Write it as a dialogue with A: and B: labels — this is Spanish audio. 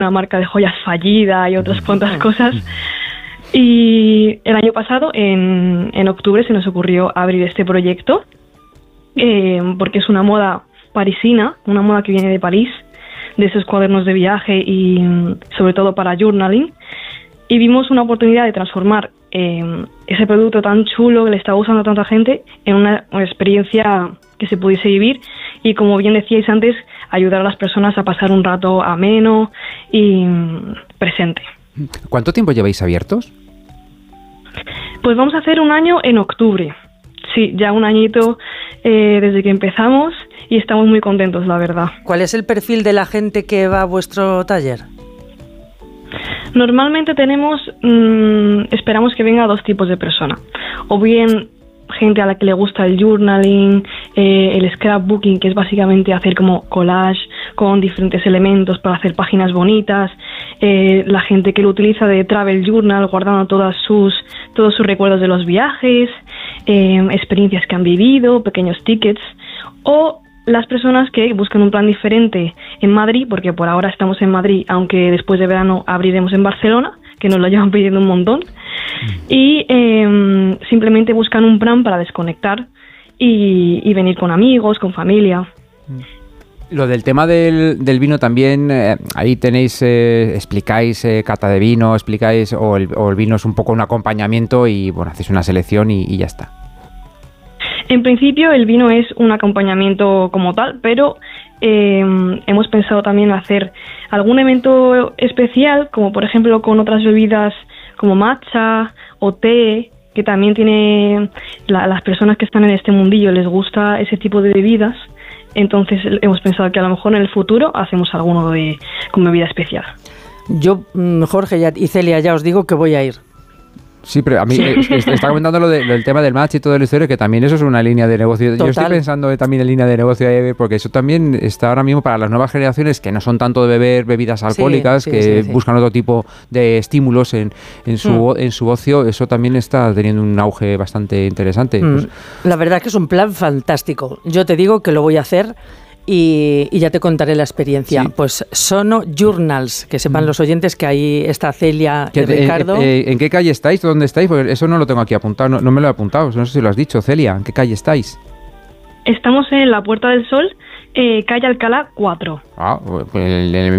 A: una marca de joyas fallida y otras cuantas cosas. Y el año pasado, en octubre, se nos ocurrió abrir este proyecto, porque es una moda parisina, una moda que viene de París, de esos cuadernos de viaje y sobre todo para journaling. Y vimos una oportunidad de transformar ese producto tan chulo que le estaba usando a tanta gente en una experiencia que se pudiese vivir y, como bien decíais antes, ayudar a las personas a pasar un rato ameno y presente.
B: ¿Cuánto tiempo lleváis abiertos?
A: Pues vamos a hacer un año en octubre. Sí, ya un añito desde que empezamos y estamos muy contentos, la verdad.
C: ¿Cuál es el perfil de la gente que va a vuestro taller?
A: Normalmente esperamos que venga dos tipos de persona. O bien gente a la que le gusta el journaling, el scrapbooking, que es básicamente hacer como collage con diferentes elementos para hacer páginas bonitas. La gente que lo utiliza de travel journal, guardando todos sus recuerdos de los viajes, experiencias que han vivido, pequeños tickets. O las personas que buscan un plan diferente en Madrid, porque por ahora estamos en Madrid, aunque después de verano abriremos en Barcelona, que nos lo llevan pidiendo un montón, y simplemente buscan un plan para desconectar y venir con amigos, con familia.
B: Lo del tema del vino también, ahí tenéis, explicáis cata de vino, explicáis, o el vino es un poco un acompañamiento y bueno, hacéis una selección y ya está.
A: En principio el vino es un acompañamiento como tal, pero hemos pensado también hacer algún evento especial, como por ejemplo con otras bebidas como matcha o té, que también tiene las personas que están en este mundillo les gusta ese tipo de bebidas. Entonces hemos pensado que a lo mejor en el futuro hacemos alguno con bebida especial.
C: Yo, Jorge y Celia, ya os digo que voy a ir.
B: Sí, pero a mí está comentando lo del tema del match y todo el historia, que también eso es una línea de negocio.
C: Total.
B: Yo estoy pensando también en línea de negocio, porque eso también está ahora mismo para las nuevas generaciones que no son tanto de beber bebidas alcohólicas, sí, buscan otro tipo de estímulos en su ocio. Eso también está teniendo un auge bastante interesante. Pues,
C: la verdad que es un plan fantástico. Yo te digo que lo voy a hacer. Y ya te contaré la experiencia. Sí. Pues Sono Journals, que sepan los oyentes que ahí está Celia y Ricardo.
B: ¿En qué calle estáis? ¿Dónde estáis? Porque eso no lo tengo aquí apuntado, no me lo he apuntado, no sé si lo has dicho, Celia. ¿En qué calle estáis?
A: Estamos en la Puerta del Sol, calle Alcalá 4.
B: Pues en el